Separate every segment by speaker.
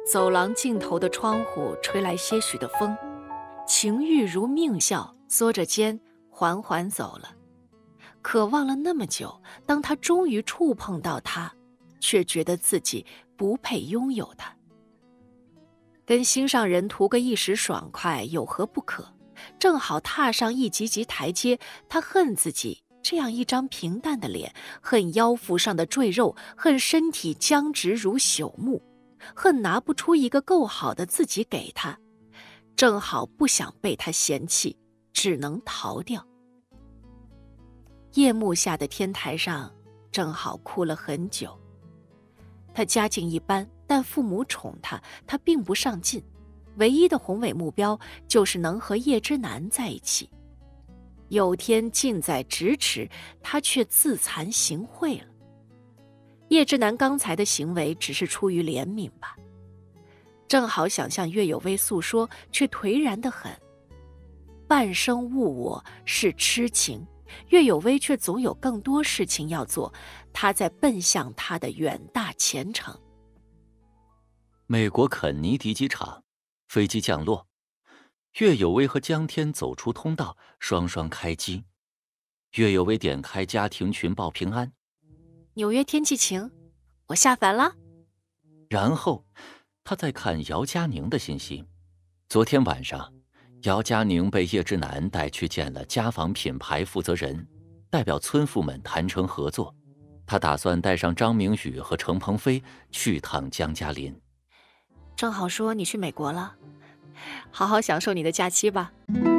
Speaker 1: 走廊尽头的窗户吹来些许的风，情欲如命笑，缩着肩缓缓走了。渴望了那么久，当他终于触碰到它，却觉得自己不配拥有它。跟心上人图个一时爽快有何不可？正好踏上一级级台阶，他恨自己这样一张平淡的脸，恨腰腹上的赘肉，恨身体僵直如朽木，恨拿不出一个够好的自己给他，正好不想被他嫌弃，只能逃掉。夜幕下的天台上，正好哭了很久。他家境一般，但父母宠他，他并不上进，唯一的宏伟目标就是能和叶之南在一起。有天近在咫尺，他却自惭形秽了。叶之南刚才的行为只是出于怜悯吧，正好想向岳有为诉说，却颓然得很。半生误我是痴情，岳有为却总有更多事情要做，他在奔向他的远大前程。
Speaker 2: 美国肯尼迪机场，飞机降落，岳有为和江天走出通道，双双开机。岳有为点开家庭群报平安，
Speaker 1: 纽约天气晴，我下凡了。
Speaker 2: 然后他再看姚佳宁的信息。昨天晚上，姚佳宁被叶之南带去见了家纺品牌负责人，代表村妇们谈成合作。他打算带上张明宇和程鹏飞去趟江嘉林。
Speaker 1: 正好说你去美国了，好好享受你的假期吧。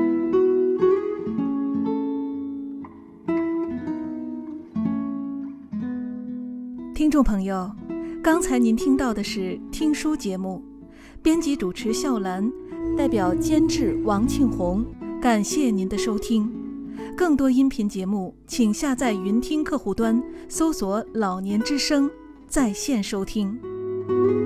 Speaker 3: 听众朋友，刚才您听到的是听书节目，编辑主持笑兰，代表监制王庆红，感谢您的收听。更多音频节目，请下载云听客户端，搜索“老年之声”在线收听。